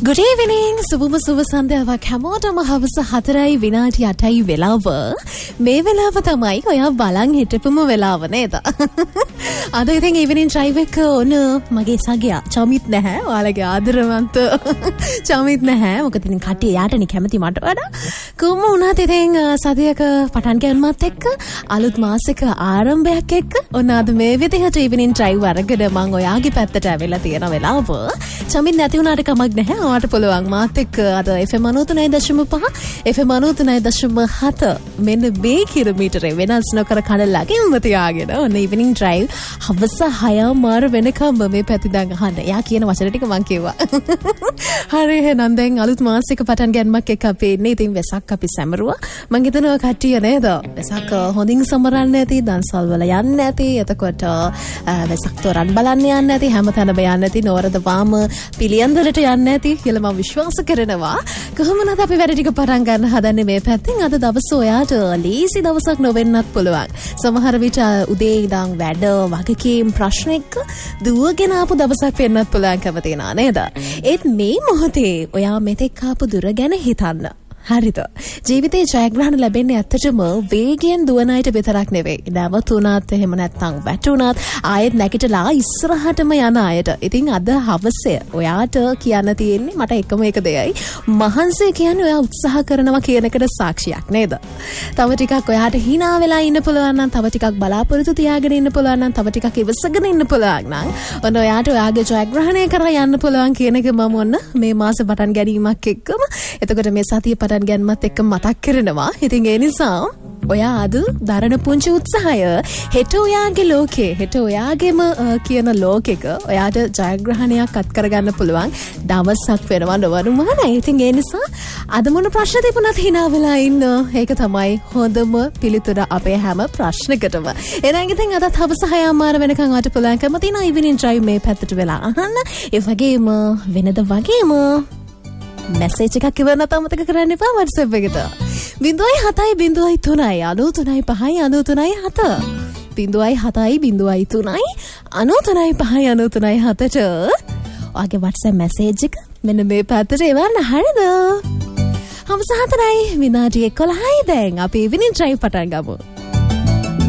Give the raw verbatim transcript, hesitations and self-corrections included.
Good evening. සුබම සුබ සන්ධ්‍යාවක් හැමෝටම හවස හතරයි විනාඩි අටයි වෙලාව. මේ වෙලාව තමයි ඔයා බලන් හිටපුම වෙලාව නේද? අද ඉතින් evening drive එක ඕන මගේ සගයා චමිත් නැහැ. ඔයාලගේ ආදරවන්ත චමිත් නැහැ. මොකද ඉතින් කට්ටිය යාටනේ කැමති මට වඩා. කොහොම වුණත් ඉතින් සතියක පටන් ගන්නවත් එක්ක අලුත් මාසෙක ආරම්භයක් එක්ක ඔන්න අද මේ විදිහට evening drive අරගෙන මම ඔයාගේ පැත්තට ඇවිල්ලා තියෙන වෙලාව. චමිත් නැති වුණාට කමක් නැහැ. ඔයාට පුළුවන් මාත් එක්ක අද F M ninety nine point five F M ninety nine point seven මෙන්න මේ කිලෝමීටරේ වෙනස් නොකර කඩලාගෙන තියාගෙන ඔන්න evening drive හවස හය මාර වෙනකම් මේ පැතිදන් අහන්න. එයා කියන වචන ටික මම කිව්වා. හරි එහෙනම් දැන් අලුත් මාසෙක පටන් ගන්නමක් එක අපේ ඉන්නේ. ඉතින් වෙසක් අපි සැමරුවා. මම හිතනවා කට්ටිය නේද? වෙසක් හොඳින් සමරන්න ඇති, දන්සල් වල යන්න ඇති. එතකොට වෙසක් තොරන් බලන්න යන්න ඇති, හැමතැනම යන්න ඇති, නෝරද වාම පිළියන්දලට යන්න ඇති කියලා මම විශ්වාස කරනවා. කොහොමද අපි වැඩ ටික පටන් ගන්න හදන්නේ මේ පැත්තෙන්. අද දවස ඔයාට ලීසි දවසක් නොවෙන්නත් පුළුවන්. සමහර විට උදේ ඉඳන් වැඩ වගකීම් ප්‍රශ්න එක්ක දුවගෙන ආපු දවසක් වෙන්නත් පුළුවන්කම තියෙනවා නේද? ඒත් මේ මොහොතේ ඔයා මෙතෙක් ආපු දුර ගැන හිතන්න. හරිද? ජීවිතේ ජයග්‍රහණ ලැබෙන්නේ ඇත්තටම වේගයෙන් දුවන අයට විතරක් නෙවෙයි. නැවතුණත් එහෙම නැත්නම් වැටුණත් ආයෙත් නැගිටලා ඉස්සරහටම යන අයට. ඉතින් අද හවසේ ඔයාට කියන්න තියෙන්නේ මට එකම එක දෙයයි. මහන්සිය කියන්නේ ඔයා උත්සාහ කරනවා කියන එකට සාක්ෂියක් නේද? තව ටිකක් ඔයාට hina වෙලා ඉන්න පුළුවන් නම්, තව ටිකක් බලාපොරොත්තු තියාගෙන ඉන්න පුළුවන් නම්, තව ටිකක් ඉවසගෙන ඉන්න පුළුවන් නම් ඔන්න ඔයාට ඔයාගේ ජයග්‍රහණය කරලා යන්න පුළුවන් කියන එක මම ඔන්න මේ මාසේ පටන් ගැනීමක් එක්කම එතකොට මේ සතිය පටන් ගැනීමත් එක්ක මතක් කරනවා. ඉතින් ඒ නිසා ඔයා අද දරන පුංචි උත්සාහය හෙට ඔයාගේ ලෝකේ, හෙට ඔයාගේම කියන ලෝකෙක ඔයාට ජයග්‍රහණයක් අත් කරගන්න පුළුවන් දවසක් වෙනවා නවනුමානයි. ඉතින් ඒ නිසා අද මොන ප්‍රශ්න තිබුණත් hina වෙලා ඉන්න. ඒක තමයි හොඳම පිළිතුර අපේ හැම ප්‍රශ්නකටම. එහෙනම් ඉතින් අදත් හවස හය මාර වෙනකන් වට පුළුවන්කම තියෙන evening drive මේ පැත්තට වෙලා අහන්න. ඒ වගේම වෙනද වගේම මැසේජ් එකක් ඉවරන තමතක කරන්න එපා WhatsApp එකට. බිංදුවයි හතයි බිංදුවයි තුනයි අනූ තුනයි පහයි අනූ තුනයි හත. බිංදුවයි හතයි බිංදුවයි තුනයි අනූ තුනයි පහයි අනූ තුනයි හතට ඔයාගේ WhatsApp මැසේජ් එක මෙන්න මේ පැත්තට එවන්න. හරිද? හවස හතරයි විනාඩි එකොළහයි දැන් අපි evening drive පටන් ගමු.